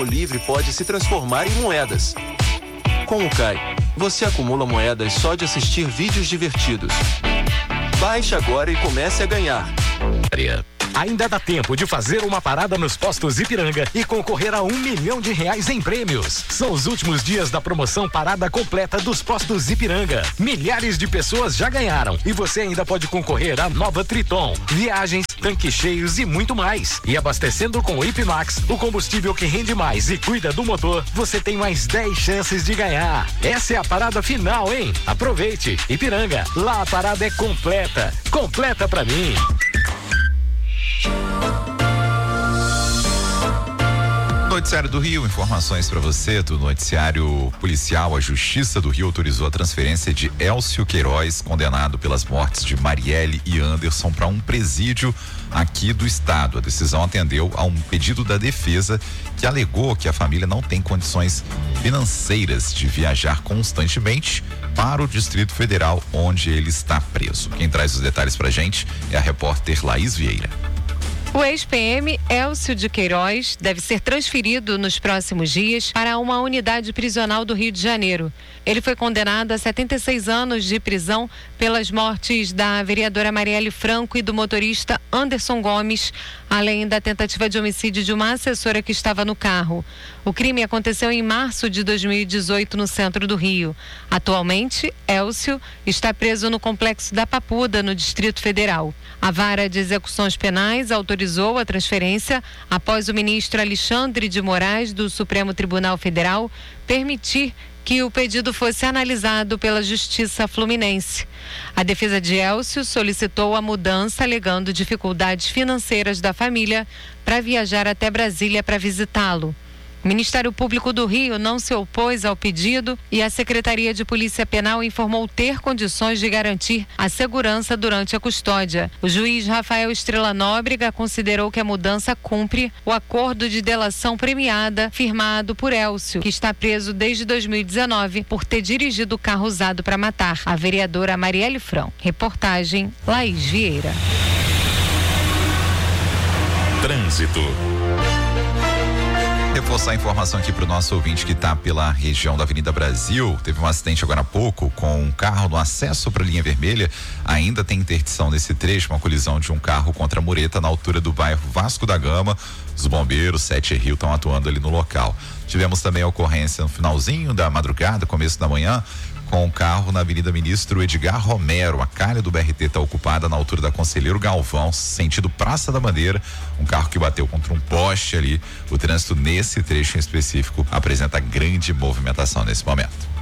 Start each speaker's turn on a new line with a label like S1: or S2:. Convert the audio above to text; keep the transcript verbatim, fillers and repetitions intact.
S1: livre pode se transformar em moedas. Com o Kai, você acumula moedas só de assistir vídeos divertidos. Baixe agora e comece a ganhar.
S2: Ainda dá tempo de fazer uma parada nos postos Ipiranga e concorrer a um milhão de reais em prêmios. São os últimos dias da promoção Parada Completa dos Postos Ipiranga. Milhares de pessoas já ganharam e você ainda pode concorrer à nova Triton, viagens, tanques cheios e muito mais. E abastecendo com o Ipimax, o combustível que rende mais e cuida do motor, você tem mais dez chances de ganhar. Essa é a parada final, hein? Aproveite. Ipiranga, lá a parada é completa. Completa pra mim.
S3: Noticiário do Rio, informações para você do noticiário policial. A Justiça do Rio autorizou a transferência de Elcio Queiroz, condenado pelas mortes de Marielle e Anderson, para um presídio aqui do estado. A decisão atendeu a um pedido da defesa que alegou que a família não tem condições financeiras de viajar constantemente para o Distrito Federal, onde ele está preso. Quem traz os detalhes pra gente é a repórter Laís Vieira.
S4: O ex-P M Elcio de Queiroz deve ser transferido nos próximos dias para uma unidade prisional do Rio de Janeiro. Ele foi condenado a setenta e seis anos de prisão pelas mortes da vereadora Marielle Franco e do motorista Anderson Gomes, além da tentativa de homicídio de uma assessora que estava no carro. O crime aconteceu em março de dois mil e dezoito no centro do Rio. Atualmente, Elcio está preso no Complexo da Papuda, no Distrito Federal. A Vara de Execuções Penais autorizou a transferência após o ministro Alexandre de Moraes, do Supremo Tribunal Federal, permitir que o pedido fosse analisado pela Justiça Fluminense. A defesa de Elcio solicitou a mudança, alegando dificuldades financeiras da família para viajar até Brasília para visitá-lo. O Ministério Público do Rio não se opôs ao pedido e a Secretaria de Polícia Penal informou ter condições de garantir a segurança durante a custódia. O juiz Rafael Estrela Nóbrega considerou que a mudança cumpre o acordo de delação premiada firmado por Elcio, que está preso desde dois mil e dezenove por ter dirigido o carro usado para matar a vereadora Marielle Franco. Reportagem Laís Vieira.
S2: Trânsito.
S3: Reforçar a informação aqui para o nosso ouvinte que está pela região da Avenida Brasil. Teve um acidente agora há pouco com um carro no acesso para a linha vermelha. Ainda tem interdição nesse trecho, uma colisão de um carro contra a mureta na altura do bairro Vasco da Gama. Os bombeiros, Sete Rio, estão atuando ali no local. Tivemos também a ocorrência no finalzinho da madrugada, começo da manhã, com o carro na Avenida Ministro Edgar Romero. A calha do B R T está ocupada na altura da Conselheiro Galvão, sentido Praça da Bandeira. Um carro que bateu contra um poste ali. O trânsito nesse trecho em específico apresenta grande movimentação nesse momento.